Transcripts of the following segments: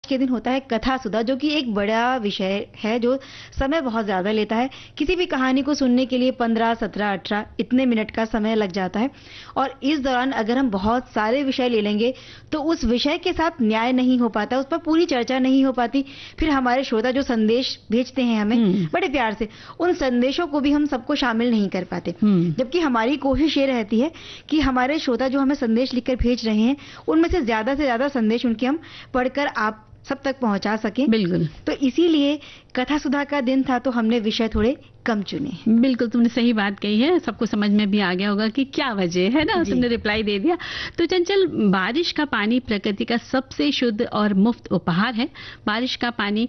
के दिन होता है कथा सुधा, जो कि एक बड़ा विषय है जो समय बहुत ज़्यादा लेता है। किसी भी कहानी को सुनने के लिए 15, 17, 18 इतने मिनट का समय लग जाता है, और इस दौरान अगर हम बहुत सारे विषय ले लेंगे तो उस विषय के साथ न्याय नहीं हो पाता, उस पर पूरी चर्चा नहीं हो पाती। फिर हमारे श्रोता जो संदेश भेजते हैं हमें बड़े प्यार से, उन संदेशों को भी हम सबको शामिल नहीं कर पाते। जबकि हमारी कोशिश ये रहती है कि हमारे श्रोता जो हमें संदेश लिखकर भेज रहे हैं, उनमें से ज्यादा संदेश उनके हम पढ़कर आप सब तक पहुंचा सकें। बिल्कुल। तो इसीलिए कथा सुधा का दिन था तो हमने विषय थोड़े कम चुने। बिल्कुल, तुमने सही बात कही है। सबको समझ में भी आ गया होगा कि क्या वजह है ना, तुमने रिप्लाई दे दिया। तो चंचल, बारिश का पानी प्रकृति का सबसे शुद्ध और मुफ्त उपहार है। बारिश का पानी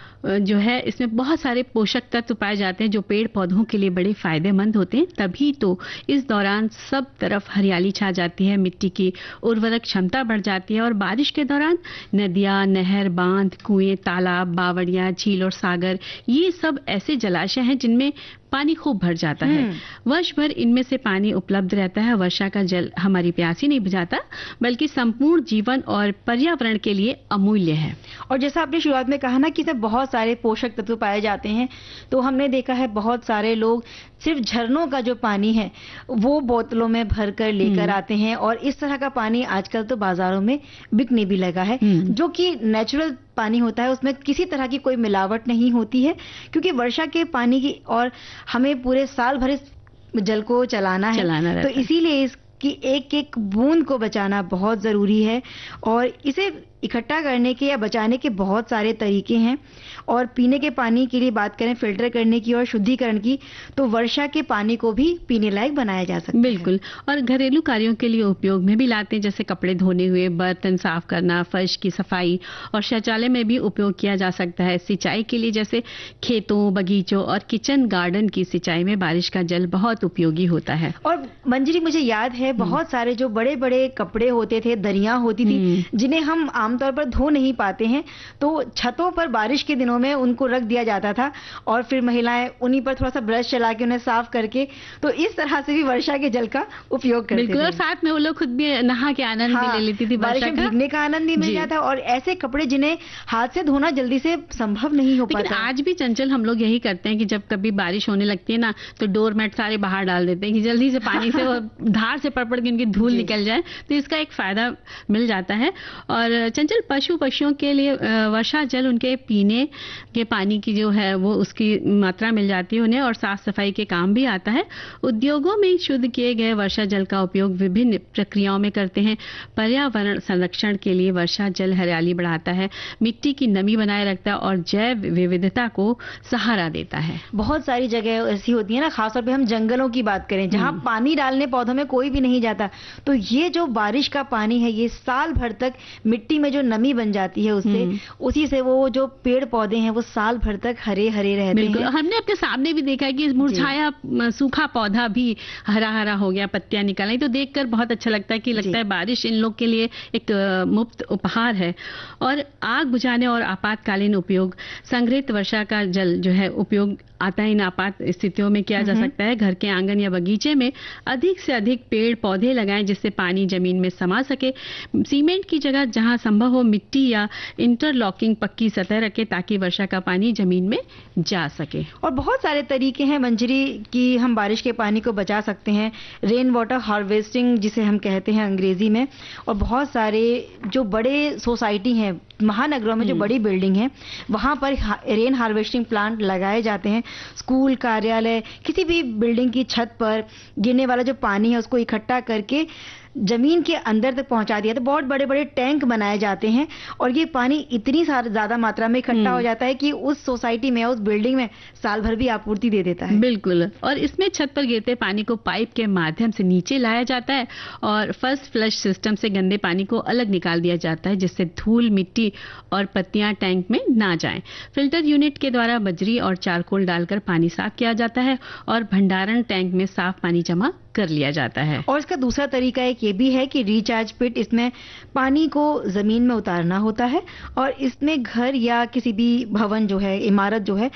जो है, इसमें बहुत सारे पोषक तत्व पाए जाते हैं जो पेड़ पौधों के लिए बड़े फायदेमंद होते हैं। तभी तो इस दौरान सब तरफ हरियाली छा जाती है, मिट्टी की उर्वरक क्षमता बढ़ जाती है, और बारिश के दौरान नदियां, नहर, बांध, कुएं, तालाब, बावड़ियां, झील और सागर, ये सब ऐसे जलाशय हैं जिनमें पानी खूब भर जाता है। वर्ष भर इनमें से पानी उपलब्ध रहता है। वर्षा का जल हमारी प्यास ही नहीं बुझाता, बल्कि संपूर्ण जीवन और पर्यावरण के लिए अमूल्य है। और जैसा आपने शुरुआत में कहा ना कि इसमें बहुत सारे पोषक तत्व पाए जाते हैं, तो हमने देखा है बहुत सारे लोग सिर्फ झरनों का जो पानी है वो बोतलों में भर कर लेकर आते हैं, और इस तरह का पानी आजकल तो बाजारों में बिकने भी लगा है। जो कि नेचुरल पानी होता है, उसमें किसी तरह की कोई मिलावट नहीं होती है, क्योंकि वर्षा के पानी की और हमें पूरे साल भर इस जल को चलाना है, तो इसीलिए इसकी एक एक बूंद को बचाना बहुत जरूरी है। और इसे इकट्ठा करने के या बचाने के बहुत सारे तरीके हैं। और पीने के पानी के लिए बात करें, फिल्टर करने की और शुद्धिकरण की, तो वर्षा के पानी को भी पीने लायक बनाया जा सकता है। बिल्कुल। और घरेलू कार्यों के लिए उपयोग में भी लाते हैं, जैसे कपड़े धोने हुए, बर्तन साफ करना, फर्श की सफाई, और शौचालय में भी उपयोग किया जा सकता है। सिंचाई के लिए जैसे खेतों, बगीचों और किचन गार्डन की सिंचाई में बारिश का जल बहुत उपयोगी होता है। और मंजरी, मुझे याद है बहुत सारे जो बड़े बड़े कपड़े होते थे, दरियां होती थी, जिन्हें हम आमतौर पर धो नहीं पाते हैं, तो छतों पर बारिश के दिनों में उनको रख दिया जाता था, और फिर महिलाएं उन्हीं पर थोड़ा सा ब्रश चला के उन्हें साफ करके, तो इस तरह से भी वर्षा के जल का उपयोग करते थे। और साथ में वो लोग खुद भी नहा के आनंद भी ले लेती थी, बारिश में भीगने का आनंद भी मिल जाता। और ऐसे कपड़े जिन्हें हाथ से धोना जल्दी से संभव नहीं हो पाता। आज भी चंचल हम लोग यही करते हैं कि जब कभी बारिश होने लगती है ना, तो डोरमेट सारे बाहर डाल देते हैं कि जल्दी से पानी से वो धार से पड़ के उनकी धूल निकल जाए, तो इसका एक फायदा मिल जाता है। और चंचल, पशु पक्षियों के लिए वर्षा जल उनके पीने के पानी की जो है वो उसकी मात्रा मिल जाती है उन्हें, और साफ सफाई के काम भी आता है। उद्योगों में शुद्ध किए गए वर्षा जल का उपयोग विभिन्न प्रक्रियाओं में करते हैं। पर्यावरण संरक्षण के लिए वर्षा जल हरियाली बढ़ाता है, मिट्टी की नमी बनाए रखता है और जैव विविधता को सहारा देता है। बहुत सारी जगह ऐसी होती है ना, खासतौर पे हम जंगलों की बात करें, जहां पानी डालने पौधों में कोई भी नहीं जाता, तो ये जो बारिश का पानी है ये साल भर तक मिट्टी में जो नमी बन जाती है उससे, उसी से वो जो पेड़ पौधे हैं वो साल भर तक हरे हरे रहते हैं। हमने अपने सामने भी देखा है कि मुरझाया सूखा पौधा भी हरा हरा हो गया, पत्तियां निकल आई, तो देखकर बहुत अच्छा लगता है कि लगता है बारिश इन लोग के लिए एक मुफ्त उपहार है। और आग बुझाने और आपातकालीन उपयोग, संग्रहित वर्षा का जल जो है उपयोग आता है इन आपात स्थितियों में किया जा सकता है। घर के आंगन या बगीचे में अधिक से अधिक पेड़ पौधे लगाएं जिससे पानी जमीन में समा सके। सीमेंट की जगह जहां संभव हो मिट्टी या इंटरलॉकिंग पक्की सतह रखें ताकि वर्षा का पानी जमीन में जा सके। और बहुत सारे तरीके हैं मंजरी कि हम बारिश के पानी को बचा सकते हैं। रेन वाटर हार्वेस्टिंग जिसे हम कहते हैं अंग्रेजी में, और बहुत सारे जो बड़े सोसाइटी हैं, महानगरों में जो बड़ी बिल्डिंग है, वहां पर रेन हार्वेस्टिंग प्लांट लगाए जाते हैं। स्कूल, कार्यालय, किसी भी बिल्डिंग की छत पर गिरने वाला जो पानी है उसको इकट्ठा करके जमीन के अंदर तक पहुंचा दिया, तो बहुत बड़े बड़े टैंक बनाए जाते हैं, और ये पानी इतनी ज्यादा मात्रा में इकट्ठा हो जाता है कि उस सोसाइटी में, उस बिल्डिंग में साल भर भी आपूर्ति दे देता है। बिल्कुल। और इसमें छत पर गिरते पानी को पाइप के माध्यम से नीचे लाया जाता है, और फर्स्ट फ्लश सिस्टम से गंदे पानी को अलग निकाल दिया जाता है जिससे धूल, मिट्टी और पत्तियां टैंक में ना जाएं। फिल्टर यूनिट के द्वारा बजरी और चारकोल डालकर पानी साफ किया जाता है और भंडारण टैंक में साफ पानी जमा कर लिया जाता है। और इसका दूसरा तरीका एक ये भी है कि रिचार्ज पिट, इसमें पानी को जमीन में उतारना होता है, और इसमें घर या किसी भी भवन जो है, इमारत जो है,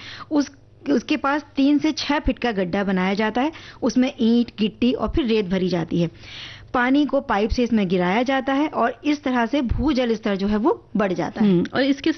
उसके पास 3 से 6 फीट का गड्ढा बनाया जाता है। उसमें ईंट, गिट्टी और फिर रेत भरी जाती है। पानी को पाइप से इसमें गिराया जाता है और इस तरह से भूजल स्तर जो है वो बढ़ जाता है। और इसके